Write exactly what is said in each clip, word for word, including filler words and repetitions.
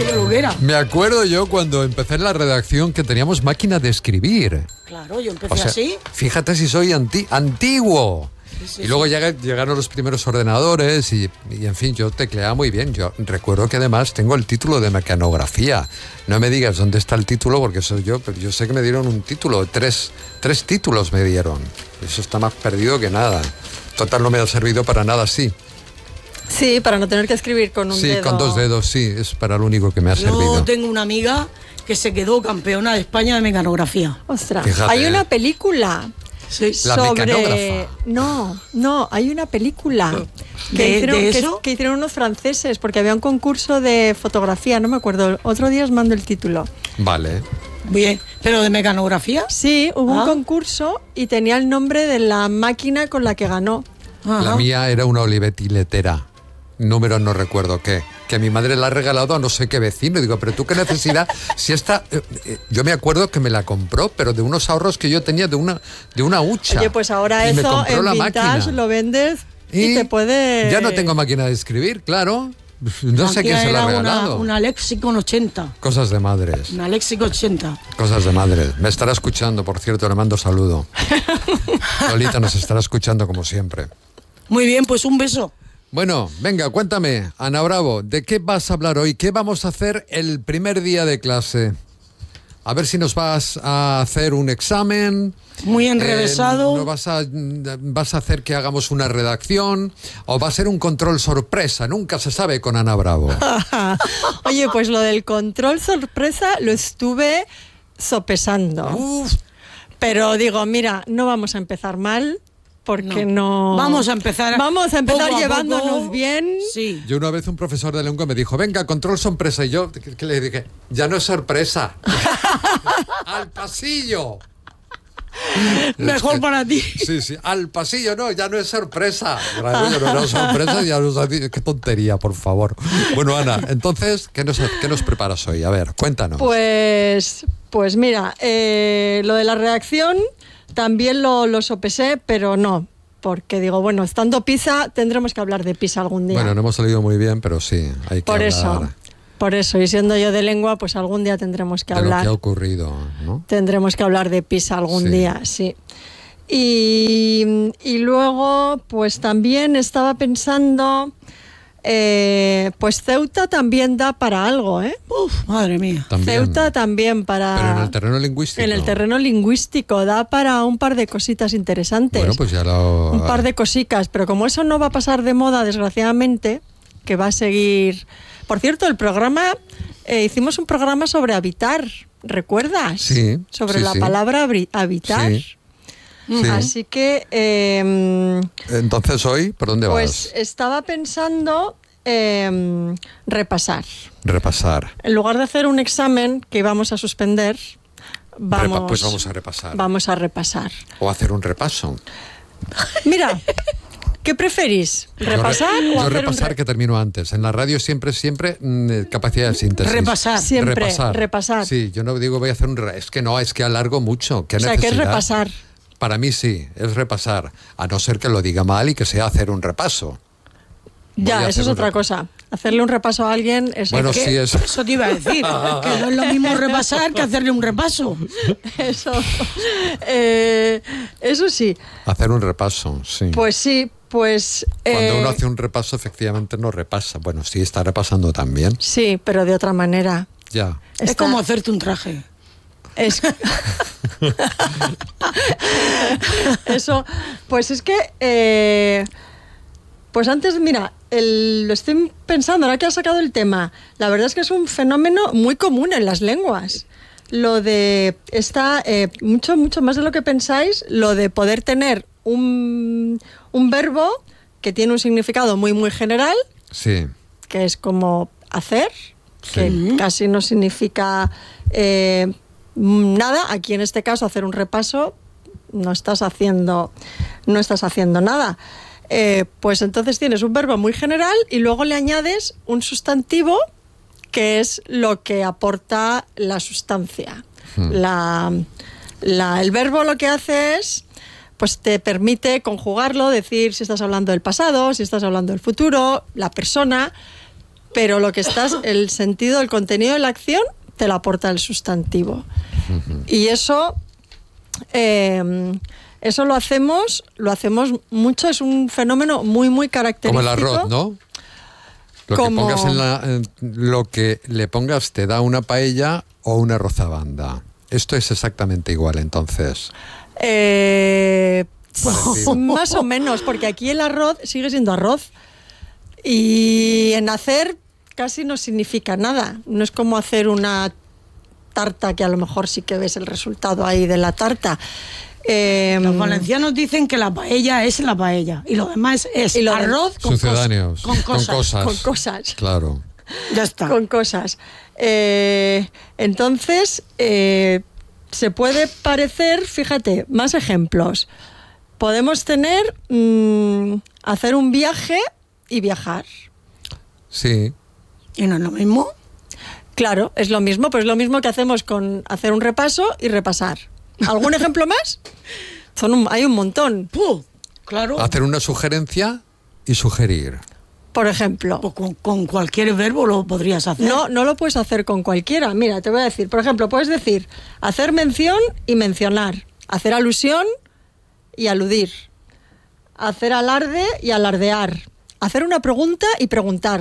yo lo que era. Me acuerdo yo cuando empecé en la redacción que teníamos máquina de escribir. Claro, yo empecé O sea, así. Fíjate si soy anti- antiguo. Sí, sí, Y luego sí. llega- llegaron los primeros ordenadores y, y, en fin, yo tecleaba muy bien. Yo recuerdo que además tengo el título de mecanografía. No me digas dónde está el título porque soy yo, pero yo sé que me dieron un título, tres, tres títulos me dieron. Eso está más perdido que nada. Total, no me ha servido para nada, sí. Sí, para no tener que escribir con un Sí, dedo. con dos dedos, sí, es para lo único que me ha Yo servido. tengo una amiga que se quedó campeona de España de mecanografía. Ostras, Fíjate, hay una eh. película Sí. La sobre... mecanógrafa. No, no, hay una película que, ¿De- hicieron, de que- eso? que hicieron unos franceses porque había un concurso de fotografía, no me acuerdo. Otro día os mando el título. Vale. Bien, pero de mecanografía. Sí, hubo Ah. un concurso y tenía el nombre de la máquina con la que ganó. Ajá. La mía era una Olivetti letera. Número no recuerdo qué. Que mi madre la ha regalado a no sé qué vecino. Y digo, pero tú qué necesidad. Si esta. eh, eh, yo me acuerdo que me la compró, pero de unos ahorros que yo tenía de una, de una hucha. Oye, pues ahora Y me eso compró en la Vintage máquina. lo vendes y, Y te puede... Ya no tengo máquina de escribir, claro. No sé Aquí quién se la ha era regalado. Una, una Lexicon ochenta. Cosas de madres. Una Lexicon ochenta. Cosas de madres. Me estará escuchando, por cierto, le mando saludo. Lolita nos estará escuchando como siempre. Muy bien, pues un beso. Bueno, venga, cuéntame, Ana Bravo, ¿de qué vas a hablar hoy? ¿Qué vamos a hacer el primer día de clase? A ver si nos vas a hacer un examen. Muy enrevesado. Eh, ¿no vas a, vas a hacer que hagamos una redacción? ¿O va a ser un control sorpresa? Nunca se sabe con Ana Bravo. Oye, pues lo del control sorpresa lo estuve sopesando. Uf, Pero digo, mira, no vamos a empezar mal porque no... Vamos a empezar. Vamos a empezar poco a llevándonos poco. bien. Sí. yo una vez un profesor de lengua me dijo, venga, control sorpresa. Y yo que le dije, ya no es sorpresa. ¡Al pasillo! Mejor Es que- para ti. Sí, sí, al pasillo, no, ya no es sorpresa. Claro, ya no es sorpresa, ya no es... Qué tontería, por favor. Bueno, Ana, entonces, ¿qué nos, qué nos preparas hoy? A ver, cuéntanos. Pues, pues mira, eh, lo de la redacción también lo, lo sopesé, pero no. Porque digo, bueno, estando Pisa, tendremos que hablar de Pisa algún día. Bueno, no hemos salido muy bien, pero sí, hay que por hablar eso, por eso. Y siendo yo de lengua, pues algún día tendremos que de lo hablar. que ha ocurrido, ¿no? Tendremos que hablar de Pisa algún Sí. día, sí. Y, y luego, pues también estaba pensando, eh, pues Ceuta también da para algo, ¿eh? Uf, madre mía. También. Ceuta también para... Pero en el terreno lingüístico. En el terreno lingüístico da para un par de cositas interesantes. Bueno, pues ya lo... Un par de cositas, pero como eso no va a pasar de moda, desgraciadamente, que va a seguir... Por cierto, el programa, eh, hicimos un programa sobre habitar, ¿recuerdas? Sí, Sobre sí, la sí. palabra habri- habitar. Sí. Sí. Así que, eh, Entonces hoy, ¿por dónde pues vas? estaba pensando eh, repasar. Repasar. En lugar de hacer un examen que íbamos a suspender, vamos, Repa- pues vamos a repasar. vamos a repasar. O hacer un repaso. Mira, ¿qué preferís? ¿Repasar yo re- o yo hacer repasar un re- que termino antes. En la radio siempre, siempre mm, capacidad de síntesis. Repasar. Siempre, repasar. repasar. Sí, yo no digo voy a hacer un... re- Es que no, es que alargo mucho. ¿Qué O sea, que es necesidad? repasar. Para mí sí, es repasar. A no ser que lo diga mal y que sea hacer un repaso. Voy a Ya, eso hacer es un otra repaso. cosa. Hacerle un repaso a alguien es Bueno, que- sí, es... Eso te iba a decir. Que no es lo mismo repasar que hacerle un repaso. eso, eh, eso sí. Hacer un repaso, sí. Pues sí, pues... Cuando eh, uno hace un repaso, efectivamente no repasa. Bueno, sí, está repasando también. Sí, pero de otra manera. Ya. Es Está- como hacerte un traje. Es... Eso, pues es que, eh, pues antes, mira, el- lo estoy pensando, ahora que has sacado el tema, la verdad es que es un fenómeno muy común en las lenguas. Lo de, está eh, mucho, mucho más de lo que pensáis, lo de poder tener un, un verbo que tiene un significado muy, muy general, Sí. que es como hacer, que Sí. casi no significa eh, nada. Aquí en este caso hacer un repaso no estás haciendo, no estás haciendo nada. Eh, pues entonces tienes un verbo muy general y luego le añades un sustantivo que es lo que aporta la sustancia. Hmm. La, la- el verbo lo que hace es, pues te permite conjugarlo, decir si estás hablando del pasado, si estás hablando del futuro, la persona, pero lo que estás, el sentido, el contenido de la acción, te lo aporta el sustantivo. Uh-huh. Y eso, eh, eso lo hacemos, lo hacemos mucho, es un fenómeno muy, muy característico. Como el arroz, ¿no? Lo Como... que pongas en la, en lo que le pongas te da una paella o una rozabanda. Esto es exactamente igual, entonces. Eh, más o menos, porque aquí el arroz sigue siendo arroz. Y en hacer casi no significa nada. No es como hacer una tarta, que a lo mejor sí que ves el resultado ahí de la tarta. Eh, Los valencianos dicen que la paella es la paella y lo demás es y lo arroz de... con, sucedáneos, cos- con, cosas. con cosas. Con cosas. Claro. Ya está. Con cosas. Eh, entonces, eh, se puede parecer, fíjate, más ejemplos. Podemos tener, mmm, hacer un viaje y viajar. Sí. ¿Y no es lo mismo? Claro, es lo mismo, pero es lo mismo que hacemos con hacer un repaso y repasar. ¿Algún ejemplo más? Son un, hay un montón. Puh, claro. Hacer una sugerencia y sugerir. Por ejemplo. Pues con, con cualquier verbo lo podrías hacer. No, no lo puedes hacer con cualquiera. Mira, te voy a decir. Por ejemplo, puedes decir hacer mención y mencionar. Hacer alusión y aludir. Hacer alarde y alardear. Hacer una pregunta y preguntar.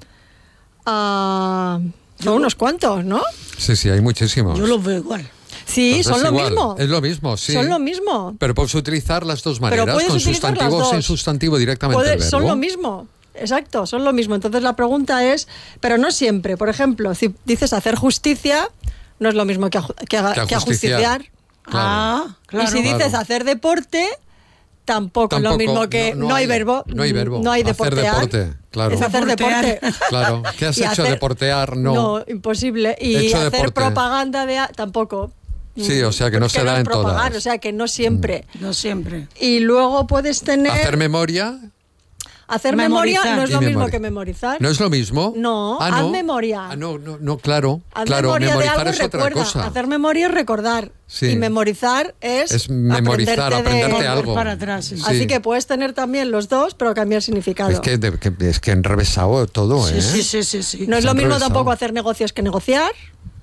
Uh, son unos cuantos, ¿no? Sí, sí, hay muchísimos. Yo los veo igual. Sí, Pues son es lo igual, mismo. Es lo mismo, sí. Son lo mismo. Pero puedes utilizar las dos maneras, puedes con utilizar sustantivo las o sin dos. sustantivo directamente Puede- el verbo. son lo mismo. Exacto, son lo mismo. Entonces la pregunta es, pero no siempre. Por ejemplo, si dices hacer justicia, no es lo mismo que, aju- que, haga- Que que ajusticiar. ajusticiar. Claro. Ah, claro. Y si dices Claro. hacer deporte, tampoco, es lo Tampoco, mismo que no, no- no hay hay- verbo. no hay verbo. No hay Hacer deportear. deporte, claro. Es hacer Deportear. deporte. Claro. ¿Qué has Y hecho? hacer- ¿Deportear? No. No, imposible. Y Hecho hacer deporte. propaganda de... a- tampoco. Sí, o sea que no Porque se da es en propagar, todas. O sea que no siempre. No siempre. Y luego puedes tener... Hacer memoria hacer memoria memorizar. no es y lo mismo memoria. que memorizar. ¿No es lo mismo? No, Ah, haz no. memoria. Ah, no, no, no, claro. Haz claro, memoria de memorizar algo y es otra recuerda. cosa. Hacer memoria es recordar. Sí. Y memorizar es, Es memorizar, aprenderte de- aprenderte Volver algo. para atrás, sí. Sí. Así que puedes tener también los dos, pero cambiar significado. Es que, de- que- es que enrevesado todo, Sí, ¿eh? sí, sí, sí, sí. No es Se lo han mismo regresado. tampoco hacer negocios que negociar.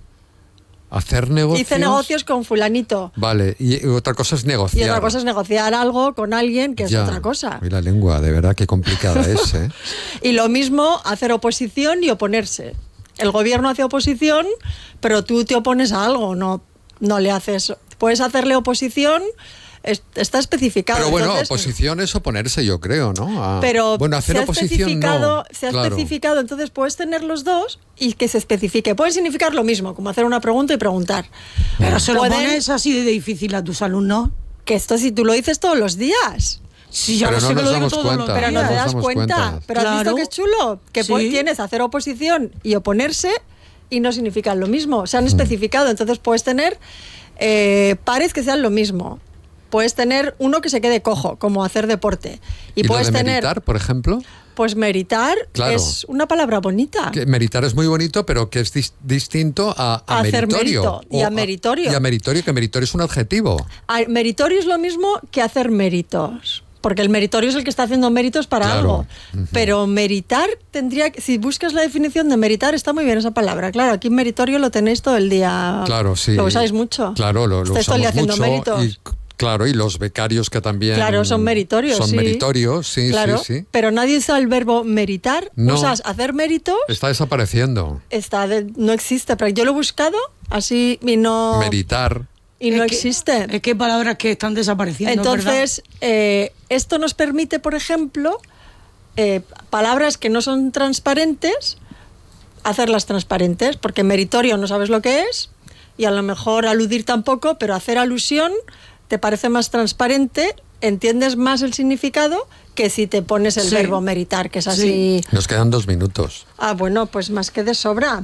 Hacer negocios. Hice negocios con fulanito. Vale, y y otra cosa es Y negociar. otra cosa es negociar algo con alguien, que es Ya. otra cosa. Y la lengua, de verdad, qué complicada es, ¿eh? Y lo mismo hacer oposición y oponerse. El gobierno hace oposición, pero tú te opones a algo, no, no le haces... Puedes hacerle oposición, es- está especificado. Pero bueno, entonces, oposición es oponerse, yo creo, ¿no? A- Pero bueno, hacer se ha oposición especificado, no. se ha claro. especificado, entonces puedes tener los dos y que se especifique. Puede significar lo mismo, como hacer una pregunta y preguntar. Pero se lo Pueden- pones así de difícil a tus alumnos. Que esto si tú lo dices todos los días. Sí, ya Pero lo no sé que nos lo digo damos todos cuenta. los Pero no días. te nos das damos cuenta. cuenta. Pero has visto Claro. que es chulo. Que Sí. pu- tienes hacer oposición y oponerse y no significan lo mismo. Se han especificado. Entonces puedes tener eh, pares que sean lo mismo. Puedes tener uno que se quede cojo, como hacer deporte. Y, ¿Y lo puedes de tener, meritar, por ejemplo? pues meritar Claro. es una palabra bonita. Que meritar es muy bonito, pero que es dis- distinto a, a A hacer meritorio. mérito y O a meritorio. Y a meritorio, que meritorio es un adjetivo. A- Meritorio es lo mismo que hacer méritos. Porque el meritorio es el que está haciendo méritos para Claro. algo. Ujú. Pero meritar tendría que... Si buscas la definición de meritar, está muy bien esa palabra. Claro, aquí meritorio lo tenéis todo el día. Claro, sí. Lo usáis mucho. Claro, lo, lo Estáis todo el día usamos haciendo mucho. méritos. Y, claro, y los becarios que también... Claro, son meritorios. Son sí. meritorios, sí, Claro, sí, sí. pero nadie usa el verbo meritar. No. Usas hacer méritos. Está desapareciendo. Está de- no existe. Pero yo lo he buscado así y no, Meritar. y no Es que- existe. Es que hay palabras que están desapareciendo. Entonces, eh, esto nos permite, por ejemplo, eh, palabras que no son transparentes, hacerlas transparentes, porque meritorio no sabes lo que es, y a lo mejor aludir tampoco, pero hacer alusión te parece más transparente, entiendes más el significado que si te pones el Sí. verbo meritar, que es así. Sí. Nos quedan dos minutos. Ah, bueno, pues más que de sobra.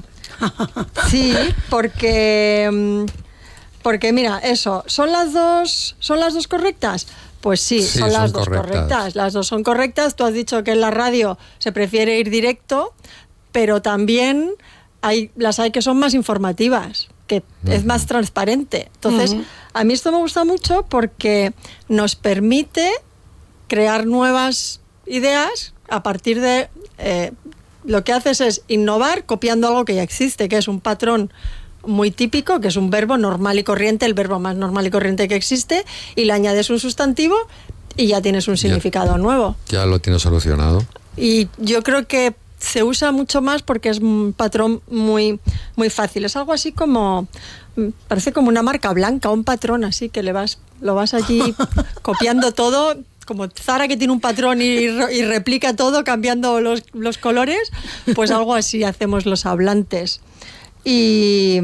Sí, porque... mm, Porque mira, eso, ¿son las dos, ¿son las dos correctas? Pues sí, Sí, son las son dos correctas. correctas. Las dos son correctas. Tú has dicho que en la radio se prefiere ir directo, pero también hay, las hay que son más informativas, que es más transparente. Entonces, Ujú. a mí esto me gusta mucho porque nos permite crear nuevas ideas a partir de... eh, lo que haces es innovar copiando algo que ya existe, que es un patrón muy típico, que es un verbo normal y corriente, el verbo más normal y corriente que existe, y le añades un sustantivo y ya tienes un significado ya, nuevo. Ya lo tienes solucionado. Y yo creo que se usa mucho más porque es un patrón muy, muy fácil. Es algo así como, parece como una marca blanca, un patrón así que le vas, lo vas allí copiando todo, como Zara que tiene un patrón y, y replica todo cambiando los, los colores, pues algo así hacemos los hablantes. Y,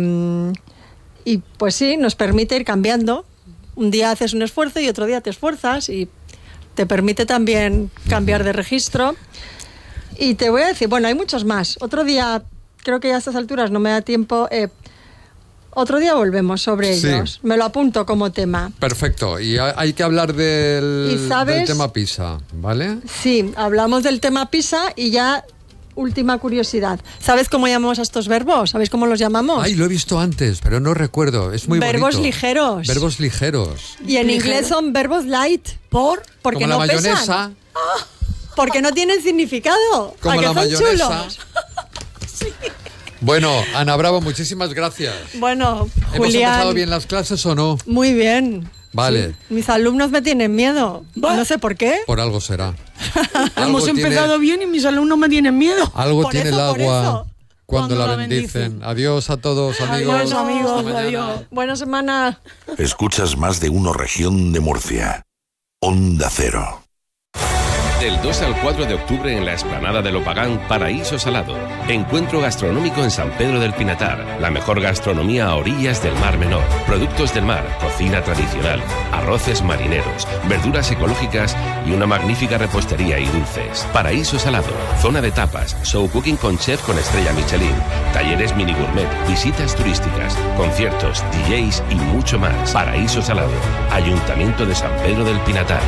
y pues sí, nos permite ir cambiando. Un día haces un esfuerzo y otro día te esfuerzas y te permite también cambiar de registro. Y te voy a decir, bueno, hay muchos más. Otro día, creo que ya a estas alturas no me da tiempo. Eh, otro día volvemos sobre sí. ellos. Me lo apunto como tema. Perfecto. Y hay que hablar del, sabes, del tema pizza, ¿vale? Sí, hablamos del tema pizza y ya... Última curiosidad. ¿Sabes cómo llamamos a estos verbos? ¿Sabéis cómo los llamamos? Ay, lo he visto antes, pero no recuerdo. Es muy verbos bonito. ligeros. Verbos ligeros. Y en ¿Ligero? inglés son verbos light. ¿Por? Porque Como no la mayonesa. pesan. Porque no tienen significado. Como ¿A que la son mayonesa. chulos? Sí. Bueno, Ana Bravo, muchísimas gracias. Bueno, ¿Hemos Julián, empezado bien las clases o no? muy bien. Vale. Sí. Mis alumnos me tienen miedo. Va. No sé por qué. Por algo será. Hemos Algo empezado tiene, bien y mis alumnos me tienen miedo. Algo Por tiene eso, el por agua eso. cuando, Cuando la la bendicen. bendicen. Adiós a todos, amigos. Adiós, amigos. Hasta mañana. Adiós. Buena semana. Escuchas Más de Uno Región de Murcia. Onda Cero. Del dos al cuatro de octubre en la explanada de Lopagán, Paraíso Salado. Encuentro gastronómico en San Pedro del Pinatar. La mejor gastronomía a orillas del Mar Menor. Productos del mar, cocina tradicional, arroces marineros, verduras ecológicas y una magnífica repostería y dulces. Paraíso Salado. Zona de tapas, show cooking con chef con estrella Michelin, talleres mini gourmet, visitas turísticas, conciertos, D Js y mucho más. Paraíso Salado. Ayuntamiento de San Pedro del Pinatar.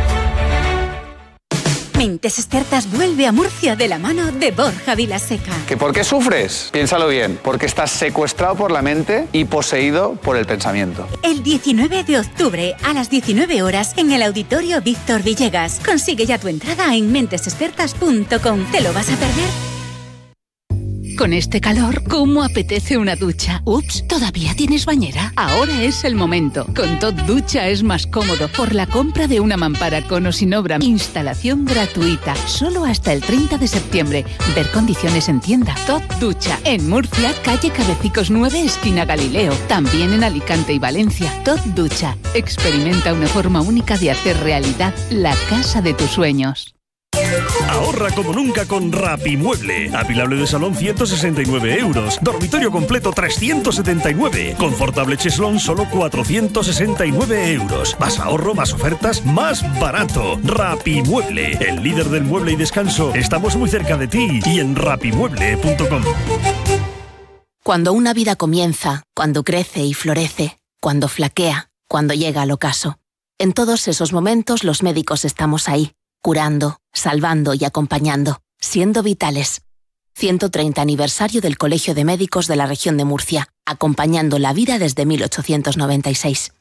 Mentes Expertas vuelve a Murcia de la mano de Borja Vilaseca. ¿Que por qué sufres? Piénsalo bien, porque estás secuestrado por la mente y poseído por el pensamiento. El diecinueve de octubre a las diecinueve horas en el Auditorio Víctor Villegas. Consigue ya tu entrada en mentes expertas punto com. ¿Te lo vas a perder? Con este calor, ¿cómo apetece una ducha? Ups, ¿todavía tienes bañera? Ahora es el momento. Con Tot Ducha es más cómodo por la compra de una mampara con o sin obra. Instalación gratuita, solo hasta el treinta de septiembre. Ver condiciones en tienda. Tot Ducha, en Murcia, calle Cabecicos nueve, esquina Galileo. También en Alicante y Valencia. Tot Ducha, experimenta una forma única de hacer realidad la casa de tus sueños. Ahorra como nunca con Rapimueble. Apilable de salón ciento sesenta y nueve euros. Dormitorio completo trescientos setenta y nueve. Confortable cheslón solo cuatrocientos sesenta y nueve euros. Más ahorro, más ofertas, más barato. Rapimueble, el líder del mueble y descanso. Estamos muy cerca de ti y en rapimueble punto com. Cuando una vida comienza, cuando crece y florece, cuando flaquea, cuando llega al ocaso. En todos esos momentos los médicos estamos ahí, curando, salvando y acompañando, siendo vitales. ciento treinta aniversario del Colegio de Médicos de la Región de Murcia, acompañando la vida desde mil ochocientos noventa y seis.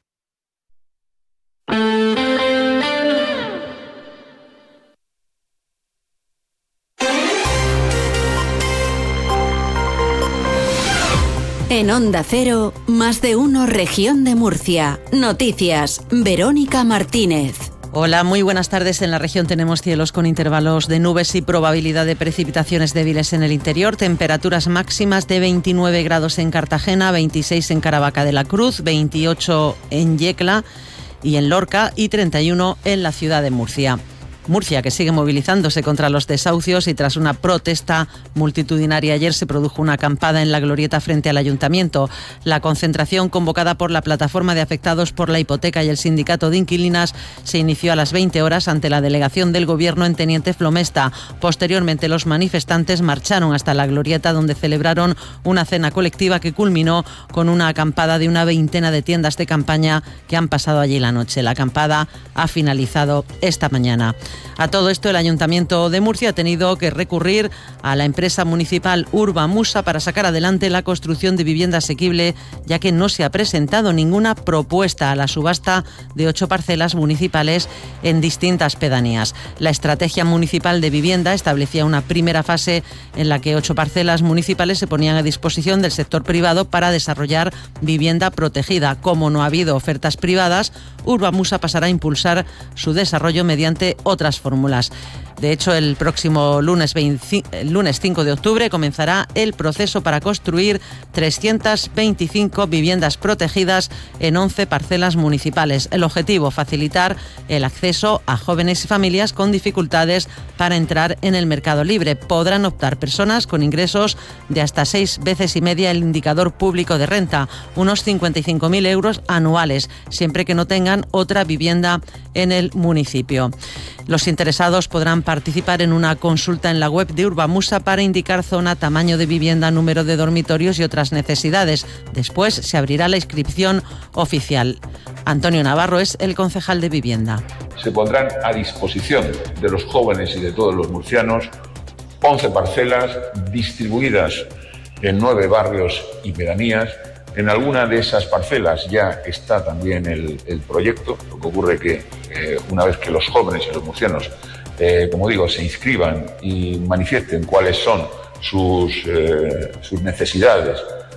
En Onda Cero, Más de Uno Región de Murcia. Noticias, Verónica Martínez. Hola, muy buenas tardes. En la región tenemos cielos con intervalos de nubes y probabilidad de precipitaciones débiles en el interior. Temperaturas máximas de veintinueve grados en Cartagena, veintiséis en Caravaca de la Cruz, veintiocho en Yecla y en Lorca y treinta y uno en la ciudad de Murcia. Murcia, que sigue movilizándose contra los desahucios y tras una protesta multitudinaria ayer se produjo una acampada en la glorieta frente al ayuntamiento. La concentración convocada por la plataforma de afectados por la hipoteca y el sindicato de inquilinas se inició a las veinte horas ante la delegación del gobierno en Teniente Flomesta. Posteriormente los manifestantes marcharon hasta la glorieta donde celebraron una cena colectiva que culminó con una acampada de una veintena de tiendas de campaña que han pasado allí la noche. La acampada ha finalizado esta mañana. A todo esto, el Ayuntamiento de Murcia ha tenido que recurrir a la empresa municipal Urbamusa para sacar adelante la construcción de vivienda asequible, ya que no se ha presentado ninguna propuesta a la subasta de ocho parcelas municipales en distintas pedanías. La estrategia municipal de vivienda establecía una primera fase en la que ocho parcelas municipales se ponían a disposición del sector privado para desarrollar vivienda protegida. Como no ha habido ofertas privadas, Urbamusa pasará a impulsar su desarrollo mediante otras fórmulas. De hecho, el próximo lunes, veinte, el lunes cinco de octubre comenzará el proceso para construir trescientas veinticinco viviendas protegidas en once parcelas municipales. El objetivo, facilitar el acceso a jóvenes y familias con dificultades para entrar en el mercado libre. Podrán optar personas con ingresos de hasta seis veces y media el indicador público de renta, unos cincuenta y cinco mil euros anuales, siempre que no tengan otra vivienda en el municipio. Los interesados podrán participar en una consulta en la web de Urbamusa para indicar zona, tamaño de vivienda, número de dormitorios y otras necesidades. Después se abrirá la inscripción oficial. Antonio Navarro es el concejal de Vivienda. Se pondrán a disposición de los jóvenes y de todos los murcianos once parcelas distribuidas en nueve barrios y pedanías. En alguna de esas parcelas ya está también el, el proyecto. Lo que ocurre que eh, una vez que los jóvenes y los murcianos, eh, como digo, se inscriban y manifiesten cuáles son sus, eh, sus necesidades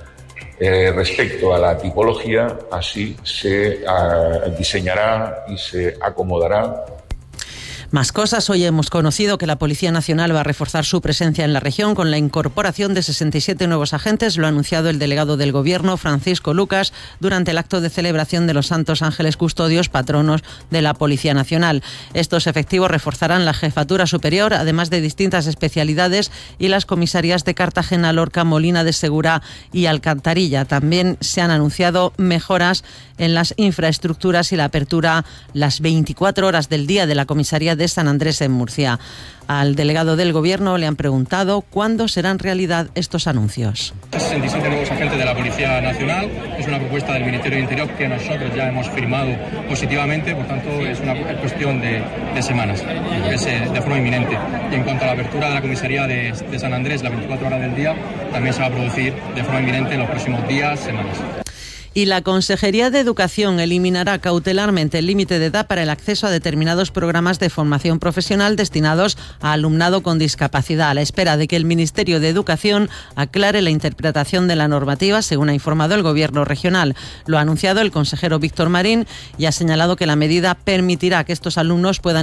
eh, respecto a la tipología, así se uh, diseñará y se acomodará. Más cosas. Hoy hemos conocido que la Policía Nacional va a reforzar su presencia en la región con la incorporación de sesenta y siete nuevos agentes. Lo ha anunciado el delegado del Gobierno, Francisco Lucas, durante el acto de celebración de los Santos Ángeles Custodios, patronos de la Policía Nacional. Estos efectivos reforzarán la Jefatura Superior, además de distintas especialidades, y las comisarías de Cartagena, Lorca, Molina de Segura y Alcantarilla. También se han anunciado mejoras en las infraestructuras y la apertura las veinticuatro horas del día de la comisaría de San Andrés en Murcia. Al delegado del Gobierno le han preguntado cuándo serán realidad estos anuncios. sesenta y siete nuevos agentes de la Policía Nacional. Es una propuesta del Ministerio de Interior que nosotros ya hemos firmado positivamente, por tanto es una cuestión de, de semanas, es de forma inminente. Y en cuanto a la apertura de la comisaría de, de San Andrés, las veinticuatro horas del día, también se va a producir de forma inminente en los próximos días, semanas. Y la Consejería de Educación eliminará cautelarmente el límite de edad para el acceso a determinados programas de formación profesional destinados a alumnado con discapacidad, a la espera de que el Ministerio de Educación aclare la interpretación de la normativa, según ha informado el Gobierno regional. Lo ha anunciado el consejero Víctor Marín y ha señalado que la medida permitirá que estos alumnos puedan